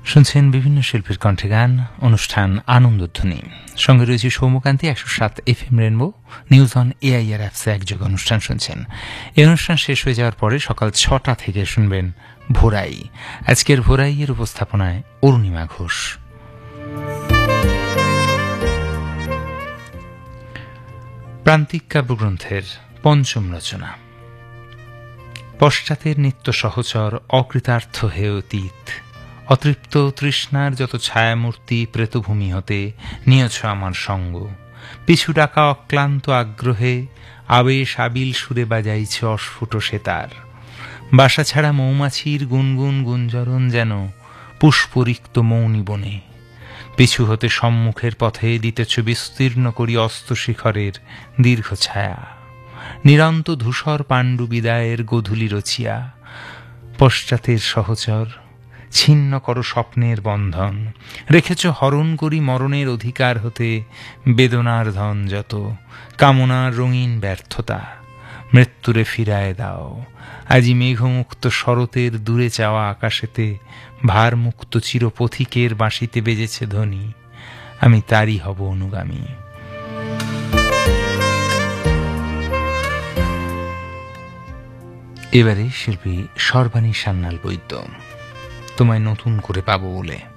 শুনছেন বিভিন্ন শিল্পীর কণ্ঠে গান, অনুষ্ঠান আনন্দধ্বনি। সঙ্গে রয়েছে Soumyakanti. 107 FM rainbow news on AIR অ্যাপসে একযোগে অনুষ্ঠান শুনছেন। এই অনুষ্ঠান শেষ হয়ে যাওয়ার পরে সকাল 6টা থেকে শুনবেন ভোরাই। আজকের ভোরাইয়ের উপস্থাপনায় অরুণিমা ঘোষ। প্রান্তিক কাব্যগ্রন্থের পঞ্চম রচনা। পশ্চাতের নিত্য সহচর অকৃতার্থ হে অতীত, অতৃপ্ত তৃষ্ণার যত ছায়ামূর্তি প্রেতভূমি হতে নিয়েছ আমার সঙ্গ। পিছু ডাকা অক্লান্ত আগ্রহে আবেশ আবিল সুরে বাজাইছে অস্ফুট সেতার। বাসা ছাড়া মৌমাছির গুনগুন গুঞ্জরণ যেন পুষ্পরিক্ত মৌনি বনে। পিছু হতে সম্মুখের পথে দিতেছ বিস্তীর্ণ করি অস্ত শিখরের দীর্ঘ ছায়া। নিরন্ত ধূসর পাণ্ডু বিদায়ের গোধূলি রচিয়া পশ্চাতের সহচর ছিন্ন করো স্বপ্নের বন্ধন। রেখেছ হরণ করি মরণের অধিকার হতে বেদনার ধন যত, কামনার রঙিন ব্যর্থতা মৃত্যুরে ফিরায় দাও। আজি মেঘমুক্ত শরতের দূরে চাওয়া আকাশেতে ভারমুক্ত চিরপথিকের বাঁশিতে বেজেছে ধ্বনি, আমি তারই হব অনুগামী। এবারে শিল্পী সর্বাণী সান্যাল বৈদ্য। তোমায় নতুন করে পাবো বলে।